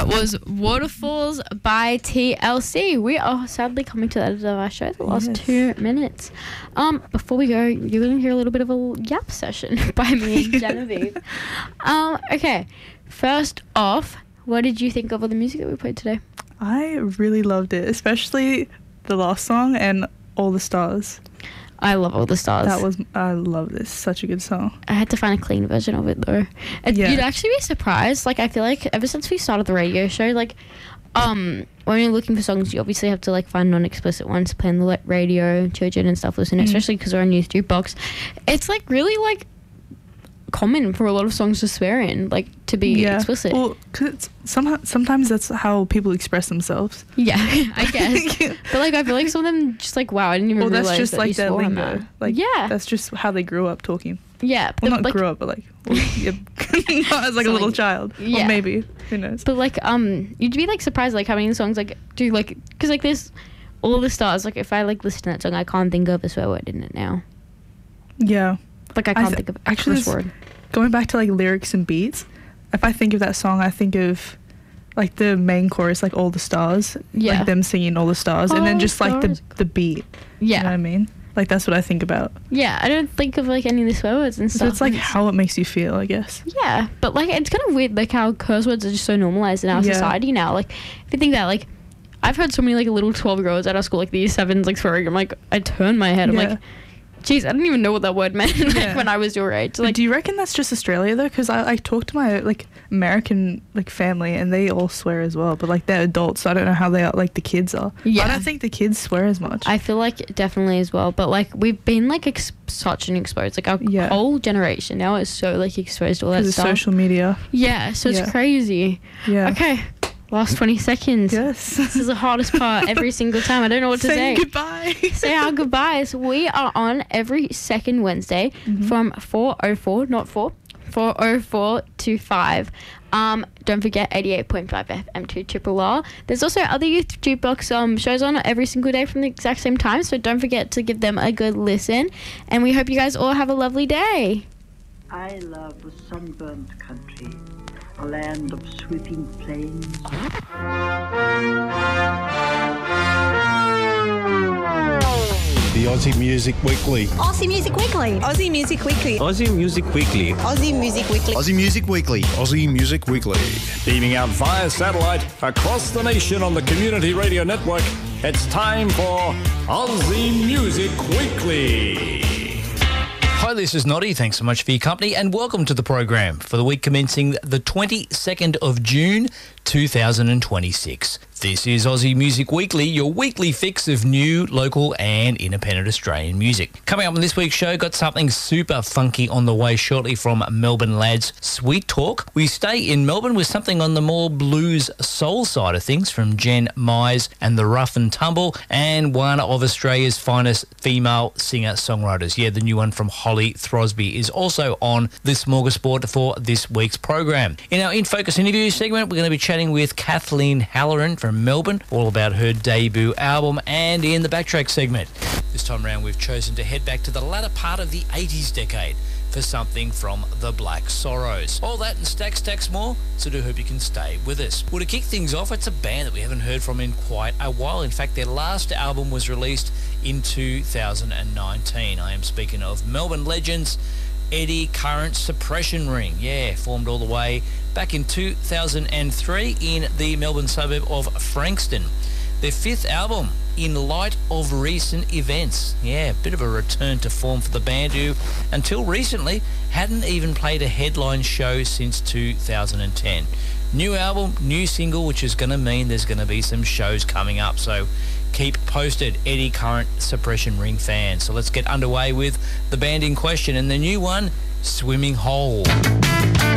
was Waterfalls by TLC. We are sadly coming to the end of our show, the last 2 minutes. Before we go, you're going to hear a little bit of a yap session by me and Genevieve. Okay, first off, what did you think of all the music that we played today? I really loved it, especially the last song and All the Stars. I love All the Stars. I love this. Such a good song. I had to find a clean version of it though. You'd actually be surprised. Like, I feel like ever since we started the radio show, like, when you're looking for songs, you obviously have to like find non-explicit ones to play on the radio, children and stuff listen, especially because we're on Youth Jukebox. It's like really like common for a lot of songs to swear in, like to be explicit. Well, cause sometimes that's how people express themselves. Yeah, I guess. But like, I feel like some of them just like, wow, I didn't even realize that's just that like you their swore on lingo. that. Like, that's just how they grew up talking. Yeah, well, not like, grew up, but like, not as like a little child. Yeah. Or maybe, who knows? But like, you'd be like surprised like how many songs like do like, because like there's All the Stars. Like, if I like listen to that song, I can't think of a swear word in it now. Yeah. Like, I can't think of a curse word. Going back to like lyrics and beats, if I think of that song, I think of like the main chorus, like All the Stars, like them singing All the Stars, and then just like the beat. Yeah, you know what I mean? Like, that's what I think about. Yeah, I don't think of like any of the swear words and stuff. So it's like how it makes you feel, I guess. Yeah, but like it's kind of weird, like how curse words are just so normalized in our society now. Like, if you think that, like, I've heard so many like little 12-year-olds at our school, like these 7s, like swearing. I'm like, I turn my head. I'm like, jeez, I didn't even know what that word meant like when I was your age. Like, do you reckon that's just Australia though? Because I talked to my like American like family and they all swear as well, but like they're adults, so I don't know how they are, like the kids are. Yeah, I don't think the kids swear as much. I feel like definitely as well, but like we've been like such an exposed, like our whole generation now is so like exposed to all that stuff. Social media. Yeah, so it's crazy. Yeah. Okay. Last 20 seconds. Yes. This is the hardest part every single time. I don't know what to say. Goodbye. Say our goodbyes. We are on every second Wednesday from 4:04, not 4, 4:04 to 5. Don't forget 88.5 FM to Triple R. There's also other Youth Jukebox shows on every single day from the exact same time, so don't forget to give them a good listen. And we hope you guys all have a lovely day. I love the sunburnt country, a land of sweeping plains. The Aussie Music Weekly. Aussie Music Weekly. Aussie Music Weekly. Aussie Music Weekly. Aussie Music Weekly. Aussie Music Weekly. Aussie Music Weekly. Beaming out via satellite across the nation on the Community Radio Network, it's time for Aussie Music Weekly. Hi, this is Noddy. Thanks so much for your company and welcome to the program for the week commencing the 22nd of June 2026. This is Aussie Music Weekly, your weekly fix of new, local and independent Australian music. Coming up on this week's show, got something super funky on the way shortly from Melbourne lads Sweet Talk. We stay in Melbourne with something on the more blues soul side of things from Jen Mize and the Rough and Tumble, and one of Australia's finest female singer-songwriters. Yeah, the new one from Holly Throsby is also on the smorgasbord for this week's program. In our In Focus interview segment, we're going to be chatting with Kathleen Halloran from Melbourne, all about her debut album, and in the Backtrack segment. This time around, we've chosen to head back to the latter part of the 80s decade for something from the Black Sorrows. All that and stacks more, so do hope you can stay with us. Well, to kick things off, it's a band that we haven't heard from in quite a while. In fact, their last album was released in 2019. I am speaking of Melbourne legends Eddie Current Suppression Ring. Yeah, formed all the way back in 2003 in the Melbourne suburb of Frankston. Their fifth album, In Light of Recent Events. Yeah, a bit of a return to form for the band who, until recently, hadn't even played a headline show since 2010. New album, new single, which is going to mean there's going to be some shows coming up, so keep posted, Eddie Current Suppression Ring fans. So let's get underway with the band in question and the new one, Swimming Hole.